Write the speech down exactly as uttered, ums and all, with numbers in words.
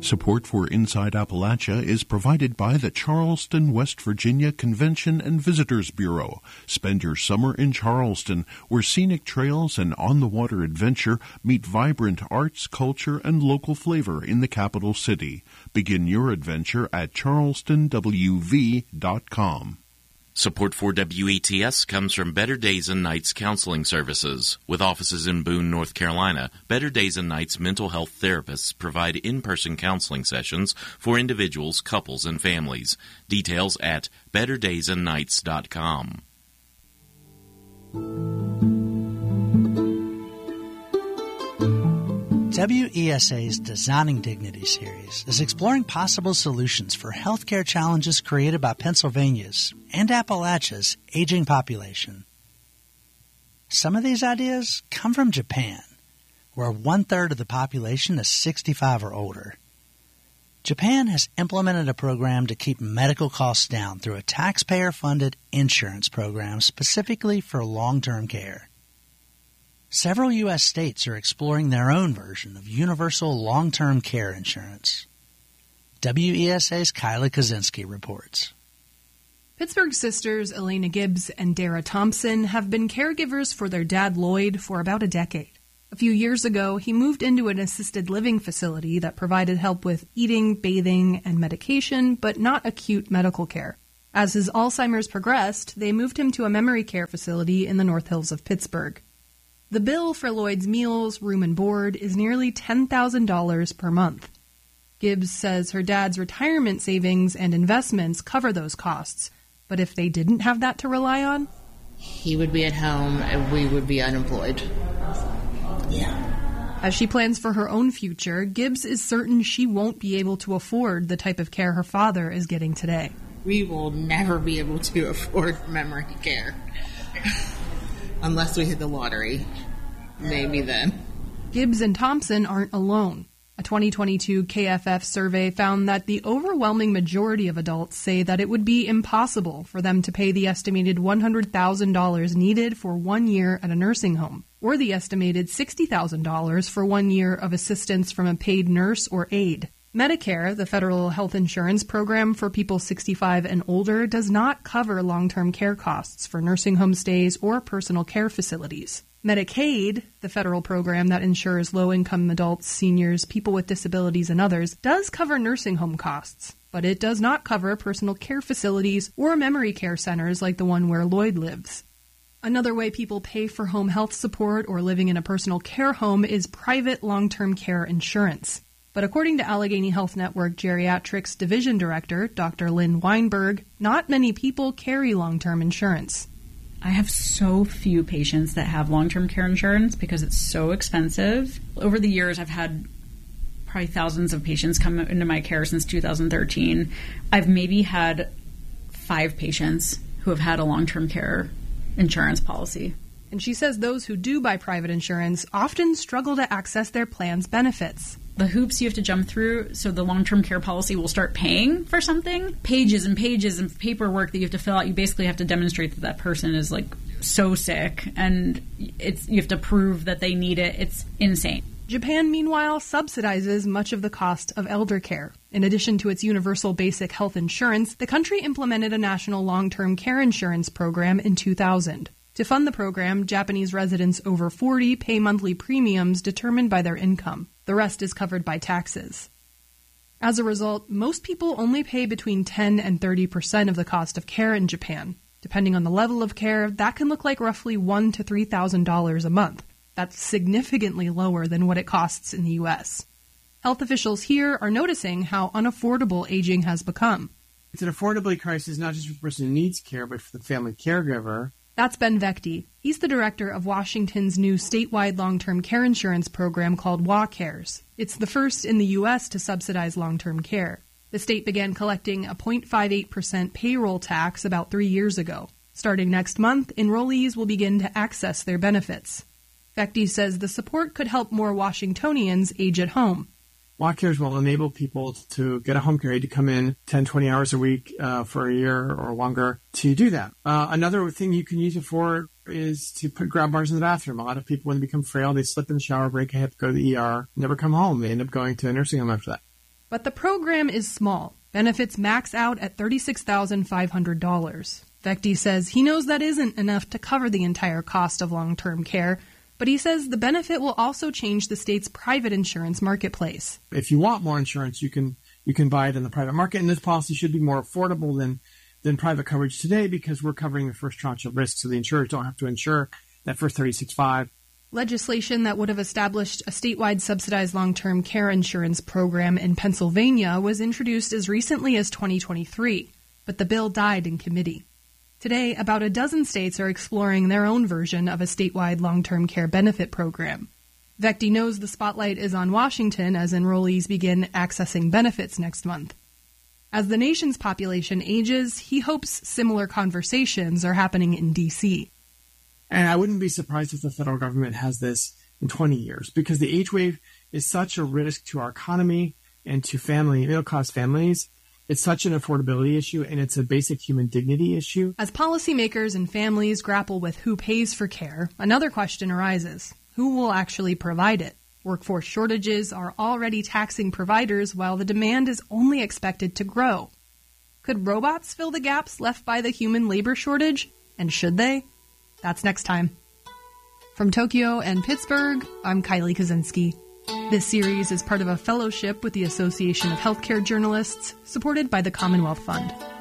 Support for Inside Appalachia is provided by the Charleston, West Virginia Convention and Visitors Bureau. Spend your summer in Charleston, where scenic trails and on-the-water adventure meet vibrant arts, culture, and local flavor in the capital city. Begin your adventure at charleston w v dot com. Support for W E T S comes from Better Days and Nights Counseling Services. With offices in Boone, North Carolina, Better Days and Nights mental health therapists provide in-person counseling sessions for individuals, couples, and families. Details at better days and nights dot com. W E S A's Designing Dignity series is exploring possible solutions for healthcare challenges created by Pennsylvania's and Appalachia's aging population. Some of these ideas come from Japan, where one-third of the population is sixty-five or older. Japan has implemented a program to keep medical costs down through a taxpayer-funded insurance program specifically for long-term care. Several U S states are exploring their own version of universal long-term care insurance. W E S A's Kylie Kaczynski reports. Pittsburgh sisters Elena Gibbs and Dara Thompson have been caregivers for their dad Lloyd for about a decade. A few years ago, he moved into an assisted living facility that provided help with eating, bathing, and medication, but not acute medical care. As his Alzheimer's progressed, they moved him to a memory care facility in the North Hills of Pittsburgh. The bill for Lloyd's meals, room, and board is nearly ten thousand dollars per month. Gibbs says her dad's retirement savings and investments cover those costs, but if they didn't have that to rely on, he would be at home and we would be unemployed. Yeah. As she plans for her own future, Gibbs is certain she won't be able to afford the type of care her father is getting today. We will never be able to afford memory care. Unless we hit the lottery. Maybe then. Gibbs and Thompson aren't alone. A twenty twenty-two K F F survey found that the overwhelming majority of adults say that it would be impossible for them to pay the estimated one hundred thousand dollars needed for one year at a nursing home, or the estimated sixty thousand dollars for one year of assistance from a paid nurse or aide. Medicare, the federal health insurance program for people sixty-five and older, does not cover long-term care costs for nursing home stays or personal care facilities. Medicaid, the federal program that insures low-income adults, seniors, people with disabilities, and others, does cover nursing home costs, but it does not cover personal care facilities or memory care centers like the one where Lloyd lives. Another way people pay for home health support or living in a personal care home is private long-term care insurance. But according to Allegheny Health Network Geriatrics Division Director, Doctor Lynn Weinberg, not many people carry long-term insurance. I have so few patients that have long-term care insurance because it's so expensive. Over the years, I've had probably thousands of patients come into my care since two thousand thirteen. I've maybe had five patients who have had a long-term care insurance policy. And she says those who do buy private insurance often struggle to access their plan's benefits. The hoops you have to jump through so the long-term care policy will start paying for something. Pages and pages of paperwork that you have to fill out. You basically have to demonstrate that that person is like so sick, and it's you have to prove that they need it. It's insane. Japan, meanwhile, subsidizes much of the cost of elder care. In addition to its universal basic health insurance, the country implemented a national long-term care insurance program in two thousand. To fund the program, Japanese residents over forty pay monthly premiums determined by their income. The rest is covered by taxes. As a result, most people only pay between ten and thirty percent of the cost of care in Japan. Depending on the level of care, that can look like roughly one thousand to three thousand dollars a month. That's significantly lower than what it costs in the U S. Health officials here are noticing how unaffordable aging has become. It's an affordability crisis not just for the person who needs care, but for the family caregiver. That's Ben Vecti. He's the director of Washington's new statewide long-term care insurance program called WaCares. It's the first in the U S to subsidize long-term care. The state began collecting a zero point five eight percent payroll tax about three years ago. Starting next month, enrollees will begin to access their benefits. Vecti says the support could help more Washingtonians age at home. WaCares will enable people to get a home care aide to come in ten, twenty hours a week uh, for a year or longer to do that. Uh, another thing you can use it for is to put grab bars in the bathroom. A lot of people, when they become frail, they slip in the shower, break a hip, go to the E R, never come home. They end up going to a nursing home after that. But the program is small. Benefits max out at thirty-six thousand five hundred dollars. Vecti says he knows that isn't enough to cover the entire cost of long-term care, but he says the benefit will also change the state's private insurance marketplace. If you want more insurance, you can you can buy it in the private market, and this policy should be more affordable than, than private coverage today because we're covering the first tranche of risk, so the insurers don't have to insure that first thirty-six thousand five hundred dollars. Legislation that would have established a statewide subsidized long-term care insurance program in Pennsylvania was introduced as recently as twenty twenty-three, but the bill died in committee. Today, about a dozen states are exploring their own version of a statewide long-term care benefit program. Vecti knows the spotlight is on Washington as enrollees begin accessing benefits next month. As the nation's population ages, he hopes similar conversations are happening in D C And I wouldn't be surprised if the federal government has this in twenty years, because the age wave is such a risk to our economy and to family, middle-class families. It's such an affordability issue, and it's a basic human dignity issue. As policymakers and families grapple with who pays for care, another question arises. Who will actually provide it? Workforce shortages are already taxing providers while the demand is only expected to grow. Could robots fill the gaps left by the human labor shortage? And should they? That's next time. From Tokyo and Pittsburgh, I'm Kylie Kaczynski. This series is part of a fellowship with the Association of Healthcare Journalists, supported by the Commonwealth Fund.